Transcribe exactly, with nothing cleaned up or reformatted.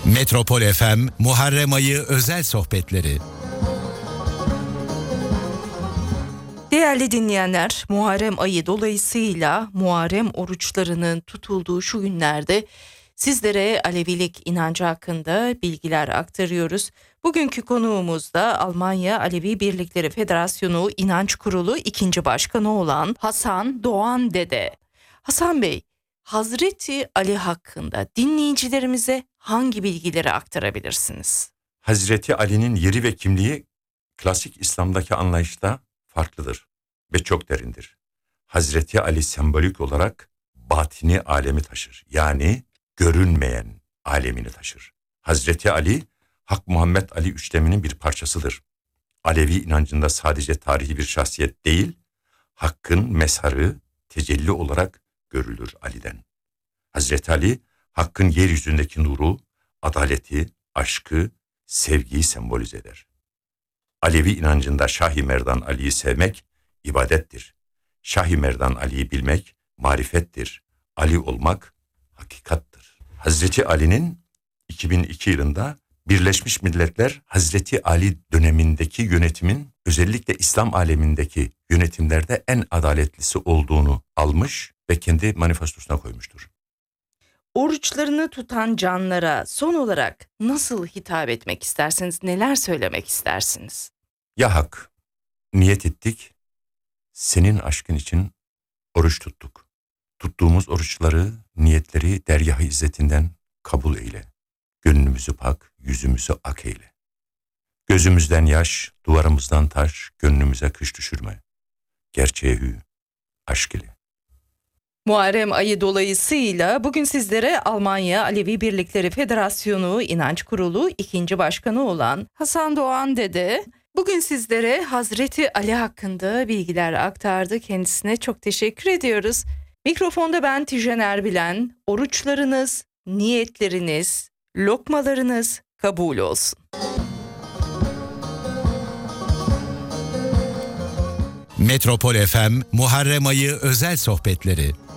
Metropol F M Muharrem Ayı özel sohbetleri. Değerli dinleyenler, Muharrem ayı dolayısıyla Muharrem oruçlarının tutulduğu şu günlerde sizlere Alevilik inancı hakkında bilgiler aktarıyoruz. Bugünkü konuğumuz da Almanya Alevi Birlikleri Federasyonu İnanç Kurulu ikinci Başkanı olan Hasan Doğan Dede. Hasan Bey, Hazreti Ali hakkında dinleyicilerimize hangi bilgileri aktarabilirsiniz? Hazreti Ali'nin yeri ve kimliği klasik İslam'daki anlayışta farklıdır ve çok derindir. Hazreti Ali sembolik olarak batini alemi taşır. Yani görünmeyen alemini taşır. Hazreti Ali, Hak Muhammed Ali üçleminin bir parçasıdır. Alevi inancında sadece tarihi bir şahsiyet değil, Hakk'ın mezarı tecelli olarak görülür Ali'den. Hazreti Ali, Hakk'ın yeryüzündeki nuru, adaleti, aşkı, sevgiyi sembolize eder. Alevi inancında Şah-ı Merdan Ali'yi sevmek ibadettir. Şah-ı Merdan Ali'yi bilmek marifettir. Ali olmak hakikattır. Hazreti Ali'nin iki bin iki yılında Birleşmiş Milletler Hazreti Ali dönemindeki yönetimin özellikle İslam alemindeki yönetimlerde en adaletlisi olduğunu almış ve kendi manifestosuna koymuştur. Oruçlarını tutan canlara son olarak nasıl hitap etmek istersiniz, neler söylemek istersiniz? Ya Hak, niyet ettik, senin aşkın için oruç tuttuk. Tuttuğumuz oruçları, niyetleri dergâh-ı izzetinden kabul eyle. Gönlümüzü pak, yüzümüzü ak eyle. Gözümüzden yaş, duvarımızdan taş, gönlümüze kış düşürme. Gerçeğe hü, aşk ile. Muharrem ayı dolayısıyla bugün sizlere Almanya Alevi Birlikleri Federasyonu İnanç Kurulu ikinci Başkanı olan Hasan Doğan Dede bugün sizlere Hazreti Ali hakkında bilgiler aktardı. Kendisine çok teşekkür ediyoruz. Mikrofonda ben Tijen Erbilen. Oruçlarınız, niyetleriniz, lokmalarınız kabul olsun. Metropol F M Muharrem Ayı özel sohbetleri.